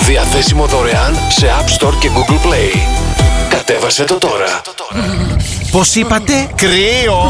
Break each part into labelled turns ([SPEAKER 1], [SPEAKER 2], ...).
[SPEAKER 1] Διαθέσιμο δωρεάν σε App Store και Google Play. Κατέβασε το τώρα.
[SPEAKER 2] Πώς είπατε? Κρύο!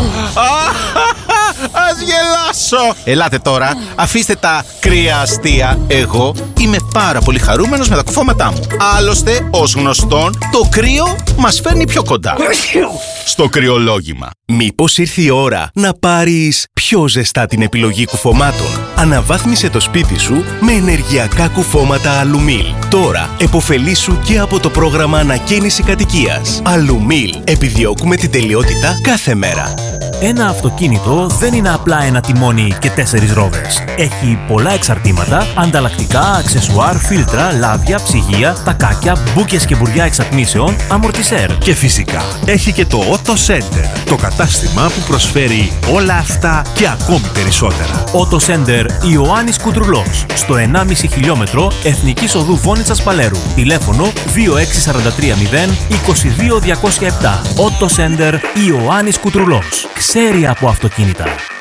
[SPEAKER 2] Ας γελάσω! Ελάτε τώρα, αφήστε τα κρύα αστεία. Εγώ είμαι πάρα πολύ χαρούμενος με τα κουφώματά μου. Άλλωστε, ως γνωστόν, το κρύο μας φέρνει πιο κοντά. Στο κρυολόγημα.
[SPEAKER 3] Μήπως ήρθε η ώρα να πάρεις πιο ζεστά την επιλογή κουφωμάτων? Αναβάθμισε το σπίτι σου με ενεργειακά κουφώματα Αλουμίλ. Τώρα επωφελήσου και από το πρόγραμμα ανακαίνιση κατοικίας. Αλουμίλ. Επιδιώκουμε την τελειότητα κάθε μέρα.
[SPEAKER 4] Ένα αυτοκίνητο δεν είναι απλά ένα τιμόνι και 4 ρόδες. Έχει πολλά εξαρτήματα, ανταλλακτικά, αξεσουάρ, φίλτρα, λάδια, ψυγεία, τακάκια, μπούκες και μπουριά εξατμίσεων, αμορτισέρ.
[SPEAKER 5] Και φυσικά έχει και το Auto Center, το κατάστημα που προσφέρει όλα αυτά και ακόμη περισσότερα.
[SPEAKER 4] Auto Center Ιωάννης Κουτρουλός, στο 1,5 χιλιόμετρο Εθνικής Οδού Βόνιτσας Παλέρου. Τηλέφωνο 26430 22207. Auto Center Ιωάννης Κουτρουλός. Ξέρει από αυτοκίνητα.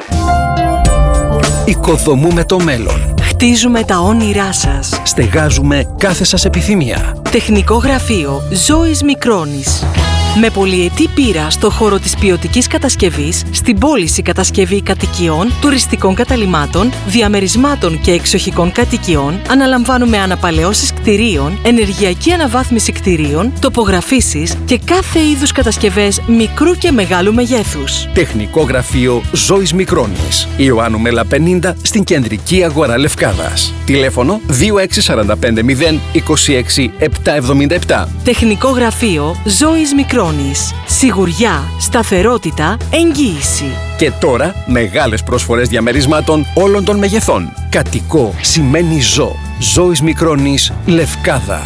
[SPEAKER 6] Οικοδομούμε το μέλλον.
[SPEAKER 7] Χτίζουμε τα όνειρά σας.
[SPEAKER 6] Στεγάζουμε κάθε σας επιθυμία.
[SPEAKER 7] Τεχνικό γραφείο Ζώης Μικρώνης. Με πολυετή πείρα στο χώρο της ποιοτικής κατασκευής, στην πώληση κατασκευή κατοικιών, τουριστικών καταλυμάτων, διαμερισμάτων και εξοχικών κατοικιών, αναλαμβάνουμε αναπαλαιώσεις κτηρίων, ενεργειακή αναβάθμιση κτηρίων, τοπογραφήσεις και κάθε είδους κατασκευές μικρού και μεγάλου μεγέθους.
[SPEAKER 6] Τεχνικό γραφείο Ζώης Μικρώνης. Ιωάννου Μέλα 50 στην κεντρική αγορά Λευκάδας. Τηλέφωνο 26450 26 777.
[SPEAKER 7] Τεχνικό γραφείο Ζώης Μικρώνης. Σιγουριά, σταθερότητα, εγγύηση.
[SPEAKER 6] Και τώρα μεγάλες προσφορές διαμερισμάτων όλων των μεγεθών. Κατοικό σημαίνει ζω. Ζώης Μικρώνης, Λευκάδα.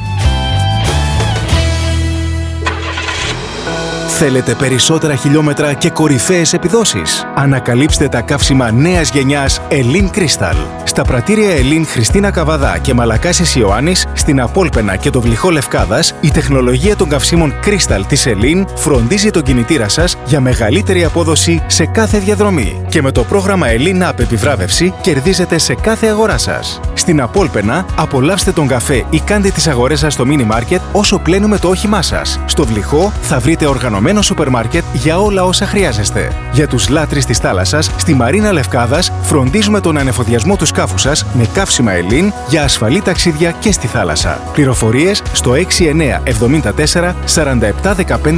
[SPEAKER 3] Θέλετε περισσότερα χιλιόμετρα και κορυφαίες επιδόσεις? Ανακαλύψτε τα καύσιμα νέας γενιάς Ελλήν Crystal. Στα πρατήρια Ελλήν Χριστίνα Καβαδά και Μαλακάσης Ιωάννης, στην Απόλπαινα και το Βλυχό Λευκάδας, η τεχνολογία των καυσίμων Crystal της Ελλήν φροντίζει τον κινητήρα σας για μεγαλύτερη απόδοση σε κάθε διαδρομή. Και με το πρόγραμμα Ελλήν App επιβράβευση κερδίζετε σε κάθε αγορά σας. Στην Απόλπαινα, απολαύστε τον καφέ ή κάντε τις αγορές σας στο μίνι μάρκετ όσο πλένουμε το όχημά σας. Στο Βλυχό θα βρείτε οργανωμένο σούπερ μάρκετ για όλα όσα χρειάζεστε. Για τους λάτρεις της θάλασσας, στη Μαρίνα Λευκάδας φροντίζουμε τον ανεφοδιασμό του σκάφου σας με καύσιμα Ελλήν για ασφαλή ταξίδια και στη θάλασσα. Πληροφορίες στο 6974 47 15